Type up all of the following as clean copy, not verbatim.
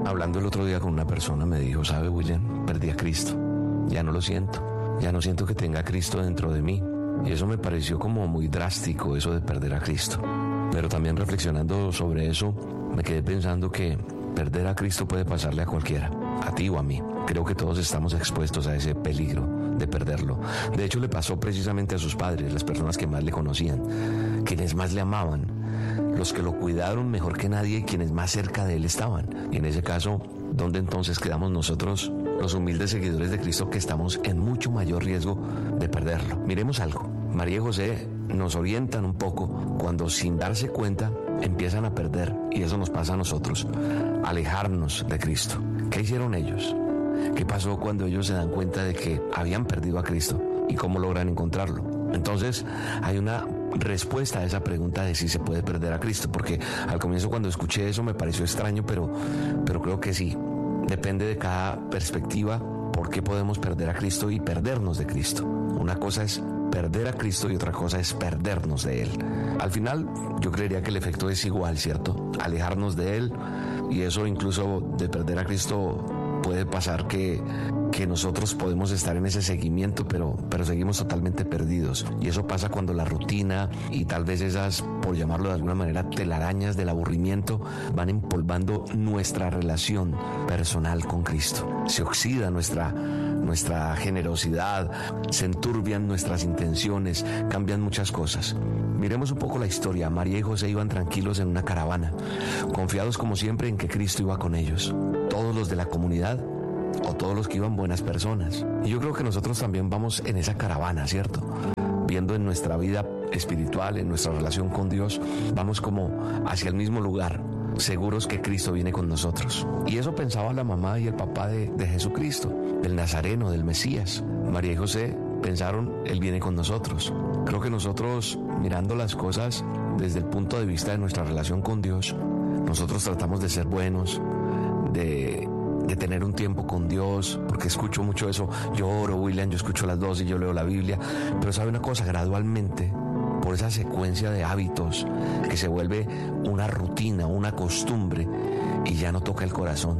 Hablando el otro día con una persona me dijo, ¿sabe, William? Perdí a Cristo. Ya no lo siento. Ya no siento que tenga a Cristo dentro de mí. Y eso me pareció como muy drástico, eso de perder a Cristo. Pero también reflexionando sobre eso, me quedé pensando que perder a Cristo puede pasarle a cualquiera, a ti o a mí. Creo que todos estamos expuestos a ese peligro de perderlo. De hecho, le pasó precisamente a sus padres, las personas que más le conocían, quienes más le amaban, los que lo cuidaron mejor que nadie y quienes más cerca de él estaban. Y en ese caso, ¿dónde entonces quedamos nosotros, los humildes seguidores de Cristo, que estamos en mucho mayor riesgo de perderlo? Miremos algo. María y José nos orientan un poco cuando, sin darse cuenta, empiezan a perder, y eso nos pasa a nosotros, alejarnos de Cristo. ¿Qué hicieron ellos? ¿Qué pasó cuando ellos se dan cuenta de que habían perdido a Cristo? ¿Y cómo logran encontrarlo? Entonces, hay una respuesta a esa pregunta de si se puede perder a Cristo, porque al comienzo, cuando escuché eso, me pareció extraño, pero creo que sí. Depende de cada perspectiva por qué podemos perder a Cristo y perdernos de Cristo. Una cosa es perder a Cristo y otra cosa es perdernos de Él. Al final, yo creería que el efecto es igual, ¿cierto? Alejarnos de Él, y eso incluso de perder a Cristo puede pasar que nosotros podemos estar en ese seguimiento, pero seguimos totalmente perdidos. Y eso pasa cuando la rutina y tal vez esas, por llamarlo de alguna manera, telarañas del aburrimiento van empolvando nuestra relación personal con Cristo. Se oxida nuestra generosidad, se enturbian nuestras intenciones, cambian muchas cosas. Miremos un poco la historia. María y José iban tranquilos en una caravana, confiados como siempre en que Cristo iba con ellos. Todos los de la comunidad, o todos los que iban, buenas personas. Y yo creo que nosotros también vamos en esa caravana, ¿cierto? Viendo en nuestra vida espiritual, en nuestra relación con Dios, vamos como hacia el mismo lugar, seguros que Cristo viene con nosotros. Y eso pensaba la mamá y el papá de Jesucristo, del Nazareno, del Mesías. María y José pensaron, Él viene con nosotros. Creo que nosotros, mirando las cosas desde el punto de vista de nuestra relación con Dios, nosotros tratamos de ser buenos, de tener un tiempo con Dios, porque escucho mucho eso. Yo oro, William, yo escucho las 12 y yo leo la Biblia. Pero ¿sabe una cosa? Gradualmente, por esa secuencia de hábitos que se vuelve una rutina, una costumbre, y ya no toca el corazón,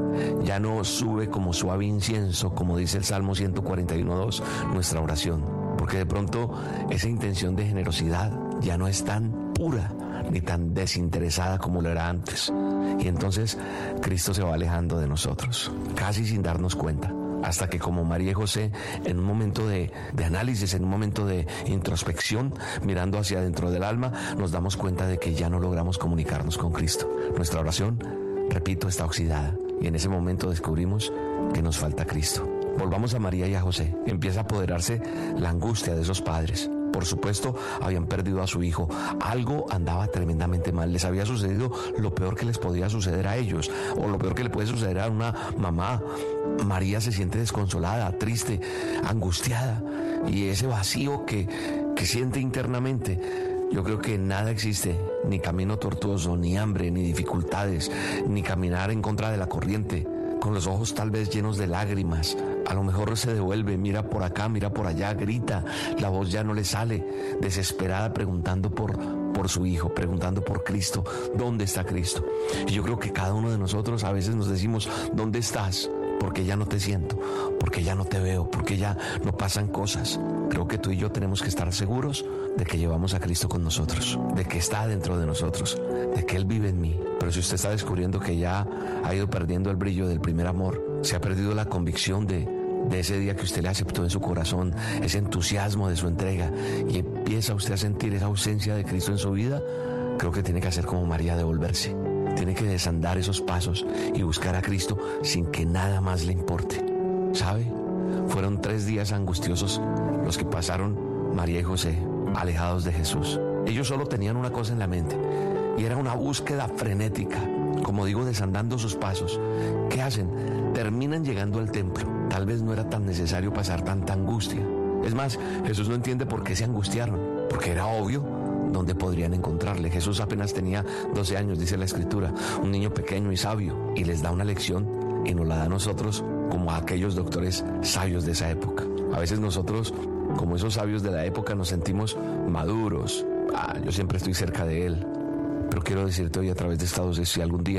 ya no sube como suave incienso, como dice el Salmo 141:2, nuestra oración, porque de pronto esa intención de generosidad ya no es tan pura ni tan desinteresada como lo era antes. Y entonces Cristo se va alejando de nosotros, casi sin darnos cuenta, hasta que, como María y José, en un momento de análisis, en un momento de introspección, mirando hacia dentro del alma, nos damos cuenta de que ya no logramos comunicarnos con Cristo. Nuestra oración, repito, está oxidada, y en ese momento descubrimos que nos falta Cristo. Volvamos a María y a José. Empieza a apoderarse la angustia de esos padres. Por supuesto, habían perdido a su hijo. Algo andaba tremendamente mal. Les había sucedido lo peor que les podía suceder a ellos, o lo peor que le puede suceder a una mamá. María se siente desconsolada, triste, angustiada, y ese vacío que siente internamente. Yo creo que nada existe, ni camino tortuoso, ni hambre, ni dificultades, ni caminar en contra de la corriente, con los ojos tal vez llenos de lágrimas. A lo mejor se devuelve, mira por acá, mira por allá, grita, la voz ya no le sale, desesperada, preguntando por su hijo, preguntando por Cristo. ¿Dónde está Cristo? Y yo creo que cada uno de nosotros a veces nos decimos, ¿dónde estás? Porque ya no te siento, porque ya no te veo, porque ya no pasan cosas. Creo que tú y yo tenemos que estar seguros de que llevamos a Cristo con nosotros, de que está dentro de nosotros, de que Él vive en mí. Pero si usted está descubriendo que ya ha ido perdiendo el brillo del primer amor, se ha perdido la convicción de ese día que usted le aceptó en su corazón, ese entusiasmo de su entrega, y empieza usted a sentir esa ausencia de Cristo en su vida, creo que tiene que hacer como María, devolverse. Tiene que desandar esos pasos y buscar a Cristo sin que nada más le importe. ¿Sabe? Fueron 3 días angustiosos los que pasaron María y José, alejados de Jesús. Ellos solo tenían una cosa en la mente, y era una búsqueda frenética, como digo, desandando sus pasos. ¿Qué hacen? Terminan llegando al templo. Tal vez no era tan necesario pasar tanta angustia. Es más, Jesús no entiende por qué se angustiaron, porque era obvio dónde podrían encontrarle. Jesús apenas tenía 12 años, dice la Escritura, un niño pequeño y sabio, y les da una lección y nos la da a nosotros como a aquellos doctores sabios de esa época. A veces nosotros, como esos sabios de la época, nos sentimos maduros. Yo siempre estoy cerca de Él. Pero quiero decirte hoy, a través de esta dosis, si algún día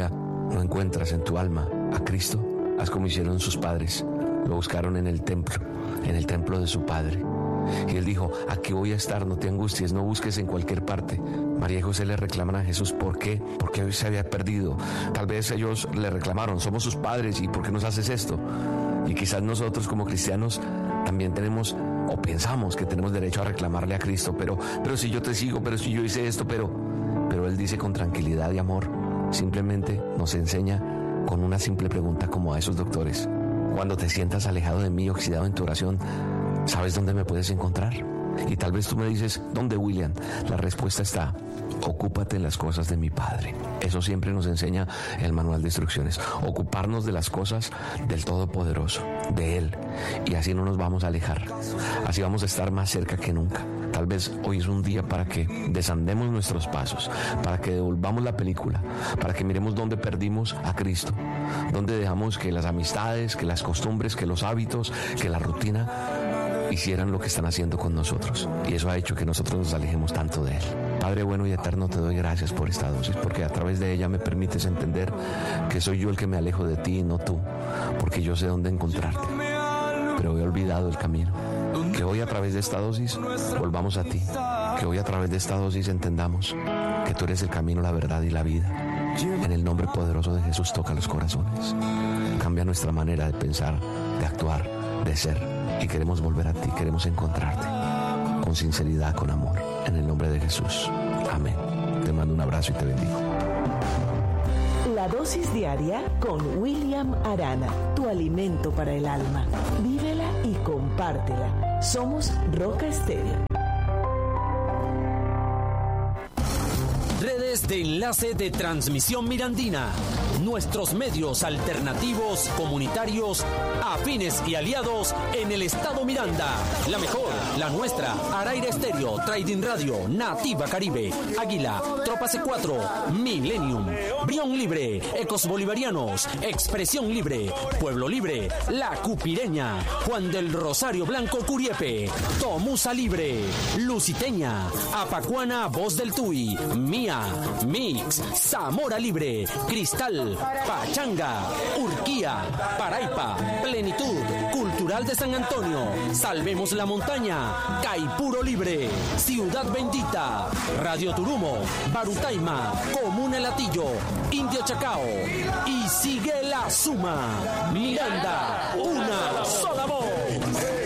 no encuentras en tu alma a Cristo, haz como hicieron sus padres. Lo buscaron en el templo de su padre. Y él dijo, aquí voy a estar, no te angusties, no busques en cualquier parte. María y José le reclaman a Jesús, ¿por qué? Porque hoy se había perdido. Tal vez ellos le reclamaron, somos sus padres, ¿y por qué nos haces esto? Y quizás nosotros como cristianos también tenemos o pensamos que tenemos derecho a reclamarle a Cristo, pero si yo te sigo, pero si yo hice esto, pero Él dice con tranquilidad y amor, simplemente nos enseña con una simple pregunta como a esos doctores. Cuando te sientas alejado de mí, oxidado en tu oración, ¿sabes dónde me puedes encontrar? Y tal vez tú me dices, ¿dónde, William? La respuesta está, ocúpate en las cosas de mi Padre. Eso siempre nos enseña el manual de instrucciones, ocuparnos de las cosas del Todopoderoso, de Él, y así no nos vamos a alejar, así vamos a estar más cerca que nunca. Tal vez hoy es un día para que desandemos nuestros pasos, para que devolvamos la película, para que miremos dónde perdimos a Cristo, dónde dejamos que las amistades, que las costumbres, que los hábitos, que la rutina hicieran lo que están haciendo con nosotros, y eso ha hecho que nosotros nos alejemos tanto de Él. Padre bueno y eterno, te doy gracias por esta dosis, porque a través de ella me permites entender que soy yo el que me alejo de ti y no tú, porque yo sé dónde encontrarte, pero he olvidado el camino. Que hoy a través de esta dosis volvamos a ti, que hoy a través de esta dosis entendamos que tú eres el camino, la verdad y la vida. En el nombre poderoso de Jesús, toca los corazones, cambia nuestra manera de pensar, de actuar, de ser. Y queremos volver a ti, queremos encontrarte con sinceridad, con amor, en el nombre de Jesús. Amén. Te mando un abrazo y te bendigo. La dosis diaria con William Arana, tu alimento para el alma. Vívela y compártela. Somos Roca Estéreo. Redes de enlace de Transmisión Mirandina. Nuestros medios alternativos, comunitarios, afines y aliados en el estado Miranda. La mejor, la nuestra, Araira Estéreo, Trading Radio, Nativa Caribe, Águila, Tropa C4, Millennium, Brión Libre, Ecos Bolivarianos, Expresión Libre, Pueblo Libre, La Cupireña, Juan del Rosario Blanco Curiepe, Tomusa Libre, Luciteña, Apacuana Voz del Tuy, Mía, Mix, Zamora Libre, Cristal, Pachanga, Urquía, Paraipa, Plenitud, Cultural de San Antonio, Salvemos la Montaña, Caipuro Libre, Ciudad Bendita, Radio Turumo, Barutaima, Comuna El Latillo, Indio Chacao y sigue la suma. Miranda, una sola voz.